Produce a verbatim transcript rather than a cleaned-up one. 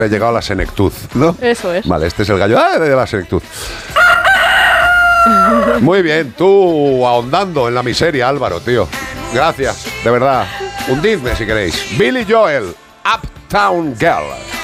He llegado a la senectud, ¿no? Eso es. Vale, este es el gallo ¡ah! de la senectud. Muy bien, tú ahondando en la miseria, Álvaro, tío. Gracias, de verdad. Hundidme si queréis. Billy Joel, Uptown Girl.